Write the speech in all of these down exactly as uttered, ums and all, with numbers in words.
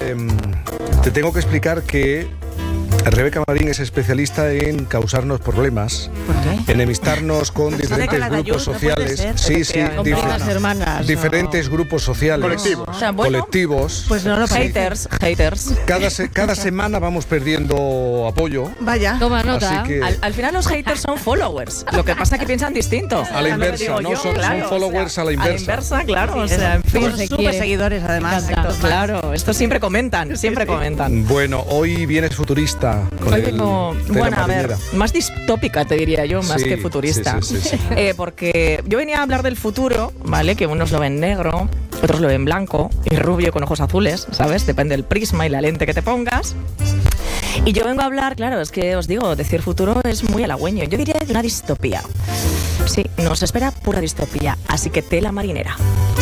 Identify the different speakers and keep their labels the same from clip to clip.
Speaker 1: eh, te tengo que explicar que Rebeca Marín es especialista en causarnos problemas,
Speaker 2: ¿por qué?
Speaker 1: enemistarnos con diferentes grupos sociales.
Speaker 2: No
Speaker 1: sí, sí,
Speaker 2: difer- hermanas,
Speaker 1: diferentes
Speaker 2: o...
Speaker 1: grupos sociales.
Speaker 3: Colectivos.
Speaker 2: O sea, bueno,
Speaker 1: colectivos.
Speaker 2: Pues no lo
Speaker 4: Haters, haters.
Speaker 1: Cada, se, cada semana vamos perdiendo apoyo.
Speaker 2: Vaya.
Speaker 4: Toma nota.
Speaker 1: Así que,
Speaker 4: Al, al final los haters son followers. Lo que pasa es que piensan distinto.
Speaker 1: a la
Speaker 4: Ya me
Speaker 1: inversa,
Speaker 4: digo
Speaker 1: ¿no?
Speaker 4: yo,
Speaker 1: Son,
Speaker 4: claro,
Speaker 1: son followers
Speaker 4: o sea,
Speaker 1: a la inversa.
Speaker 4: A la inversa, claro.
Speaker 2: Sí,
Speaker 4: o sea, en fin.
Speaker 2: somos
Speaker 4: Se
Speaker 2: súper
Speaker 4: quiere.
Speaker 2: seguidores, además.
Speaker 4: Me encanta.
Speaker 2: Héctor.
Speaker 4: Claro, esto siempre comentan, siempre comentan.
Speaker 1: Bueno, hoy vienes futurista. Con
Speaker 4: Hoy
Speaker 1: el
Speaker 4: vengo,
Speaker 1: Tela
Speaker 4: bueno, a ver,
Speaker 1: Marinera.
Speaker 4: más distópica te diría yo, más
Speaker 1: Sí,
Speaker 4: que futurista.
Speaker 1: sí, sí, sí, sí.
Speaker 4: Eh, porque yo venía a hablar del futuro, ¿vale? Que unos lo ven negro, otros lo ven blanco y rubio con ojos azules, ¿sabes? Depende del prisma y la lente que te pongas. Y yo vengo a hablar, claro, es que os digo, decir futuro es muy halagüeño. Yo diría de una distopía. Sí, nos espera pura distopía, así que tela marinera.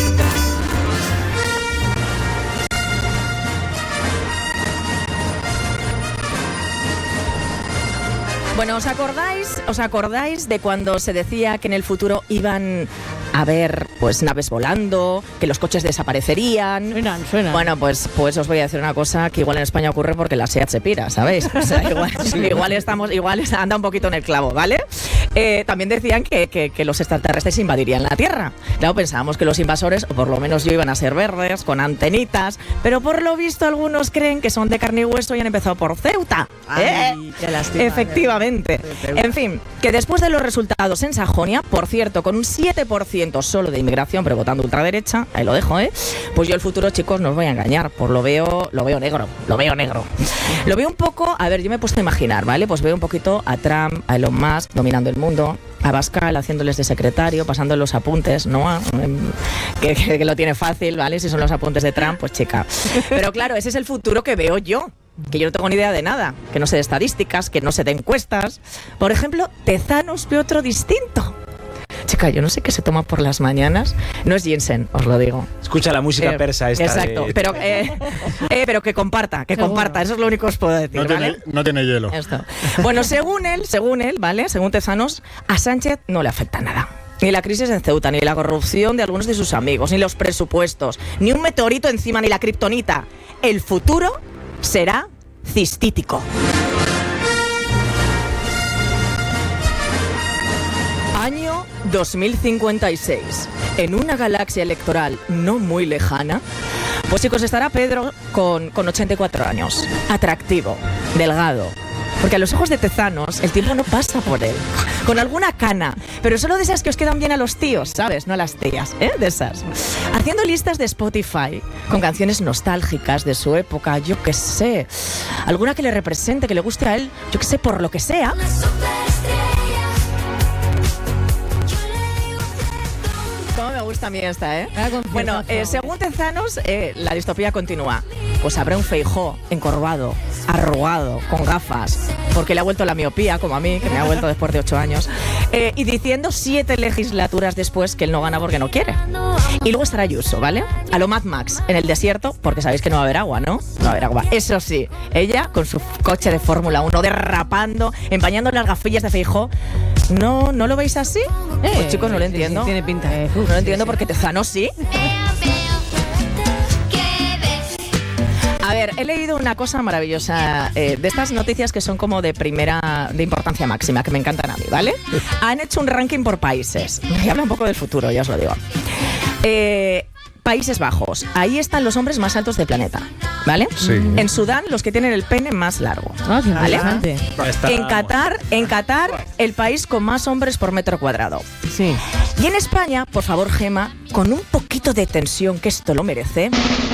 Speaker 4: Bueno, ¿os acordáis, ¿os acordáis de cuando se decía que en el futuro iban a haber pues naves volando, que los coches desaparecerían?
Speaker 2: Suenan, suenan.
Speaker 4: Bueno, pues, pues os voy a decir una cosa que igual en España ocurre porque la SEAT se pira, ¿sabéis? O sea, igual, igual estamos, igual anda un poquito en el clavo, ¿vale? Eh, también decían que, que, que los extraterrestres invadirían la Tierra. Claro, pensábamos que los invasores, o por lo menos yo, iban a ser verdes, con antenitas, pero por lo visto algunos creen que son de carne y hueso y han empezado por Ceuta. ¿eh?
Speaker 2: Ay, qué lástima.
Speaker 4: Efectivamente. En fin, que después de los resultados en Sajonia, por cierto, con un siete por ciento solo de inmigración, pero votando ultraderecha, ahí lo dejo, ¿eh? Pues yo el futuro, chicos, no os voy a engañar, pues lo veo, lo veo negro, lo veo negro. Lo veo un poco, a ver, yo me he puesto a imaginar, ¿vale? Pues veo un poquito a Trump, a Elon Musk dominando el mundo, a Bascal haciéndoles de secretario, pasando los apuntes, ¿no? Que, que, que lo tiene fácil, ¿vale? Si son los apuntes de Trump, pues chica. Pero claro, ese es el futuro que veo yo. Que yo no tengo ni idea de nada, que no sé de estadísticas, que no sé de encuestas. Por ejemplo, Tezanos ve otro distinto. Chica, yo no sé qué se toma por las mañanas. No es ginseng, os lo digo.
Speaker 3: Escucha la música
Speaker 4: Eh,
Speaker 3: persa esta.
Speaker 4: Exacto,
Speaker 3: de...
Speaker 4: pero, eh, eh, pero que comparta, que
Speaker 2: Seguro.
Speaker 4: comparta. Eso es lo único que os puedo decir,
Speaker 5: No
Speaker 4: ¿vale?
Speaker 5: tiene, no tiene hielo.
Speaker 4: Esto. Bueno, según él, según él, ¿vale? Según Tezanos, a Sánchez no le afecta nada. Ni la crisis en Ceuta, ni la corrupción de algunos de sus amigos, ni los presupuestos, ni un meteorito encima, ni la kriptonita. El futuro será cistítico. Año dos mil cincuenta y seis. En una galaxia electoral no muy lejana, pues chicos, estará Pedro con, con ochenta y cuatro años. Atractivo, delgado. Porque a los ojos de Tezanos el tiempo no pasa por él. Con alguna cana, pero solo de esas que os quedan bien a los tíos, ¿sabes? No a las tías, ¿eh? De esas. Haciendo listas de Spotify con canciones nostálgicas de su época, yo qué sé. Alguna que le represente, que le guste a él, yo qué sé, por lo que sea. Cómo me gusta a mí esta, ¿eh? Bueno, eh, según Tezanos, eh, la distopía continúa. Pues habrá un Feijóo encorvado, arrugado, con gafas, porque le ha vuelto la miopía, como a mí, que me ha vuelto después de ocho años, eh, y diciendo siete legislaturas después que él no gana porque no quiere. Y luego estará Ayuso, ¿vale? A lo Mad Max, en el desierto, porque sabéis que no va a haber agua, ¿no? No va a haber agua. Eso sí, ella con su coche de Fórmula uno derrapando, empañando las gafillas de Feijóo. ¿No, ¿no lo veis así?
Speaker 2: Eh,
Speaker 4: Pues chicos, no lo
Speaker 2: sí, sí,
Speaker 4: entiendo.
Speaker 2: tiene pinta.
Speaker 4: Eh, no lo entiendo porque Tezanos sí. A ver, he leído una cosa maravillosa eh, de estas noticias que son como de primera, de importancia máxima, que me encantan a mí, ¿vale? Han hecho un ranking por países. Y habla un poco del futuro, ya os lo digo. Eh, Países Bajos. Ahí están los hombres más altos del planeta, ¿vale?
Speaker 1: Sí.
Speaker 4: En Sudán, los que tienen el pene más largo.
Speaker 2: Ah, qué
Speaker 4: ¿Vale?
Speaker 2: interesante.
Speaker 3: Está-
Speaker 4: En Qatar, en Qatar, el país con más hombres por metro cuadrado.
Speaker 2: Sí.
Speaker 4: Y en España, por favor, Gema, con un poquito de tensión, que esto lo merece,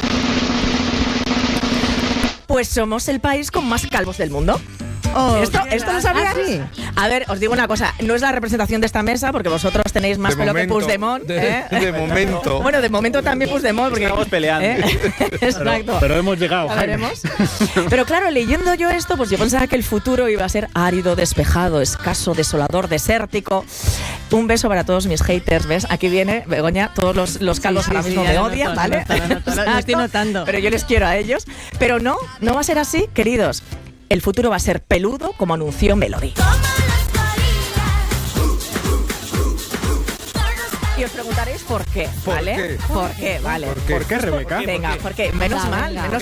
Speaker 4: pues somos el país con más calvos del mundo.
Speaker 2: Oh,
Speaker 4: ¿Esto,
Speaker 2: ¿qué
Speaker 4: ¿Esto lo
Speaker 2: tal?
Speaker 4: sabías?
Speaker 2: Ah, sí.
Speaker 4: A ver, os digo una cosa, no es la representación de esta mesa, porque vosotros tenéis más
Speaker 1: De
Speaker 4: pelo
Speaker 1: momento,
Speaker 4: que Puigdemont.
Speaker 1: de-
Speaker 4: ¿eh?
Speaker 1: de momento.
Speaker 4: Bueno, de momento también Puigdemont, porque
Speaker 3: Estamos peleando.
Speaker 4: ¿eh? Exacto.
Speaker 5: Pero hemos llegado,
Speaker 4: Ya
Speaker 5: Jaime.
Speaker 4: veremos. Pero claro, leyendo yo esto, pues yo pensaba que el futuro iba a ser árido, despejado, escaso, desolador, desértico. Un beso para todos mis haters, ¿ves? Aquí viene, Begoña, todos los, los calvos
Speaker 2: Sí, sí,
Speaker 4: ahora
Speaker 2: sí,
Speaker 4: mismo
Speaker 2: ya
Speaker 4: me
Speaker 2: lo
Speaker 4: odian,
Speaker 2: noto,
Speaker 4: ¿vale?
Speaker 2: lo noto, lo noto, lo
Speaker 4: Exacto.
Speaker 2: estoy notando.
Speaker 4: Pero yo les quiero a ellos. Pero no, no va a ser así, queridos. El futuro va a ser peludo, como anunció Melody. Y os preguntaréis por qué,
Speaker 1: ¿Por
Speaker 4: ¿vale?
Speaker 1: qué?
Speaker 4: ¿Por qué? Vale.
Speaker 1: ¿Por qué?
Speaker 5: ¿Por qué, Rebeca?
Speaker 4: Venga, porque menos
Speaker 2: Venga,
Speaker 4: mal,
Speaker 2: venga.
Speaker 4: menos